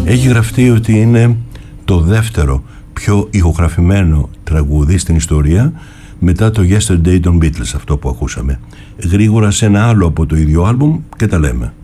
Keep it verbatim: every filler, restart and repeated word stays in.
Έχει γραφτεί ότι είναι το δεύτερο πιο ηχογραφημένο τραγούδι στην ιστορία μετά το Yesterday των Beatles, αυτό που ακούσαμε. Γρήγορα σε ένα άλλο από το ίδιο άλμπουμ και τα λέμε.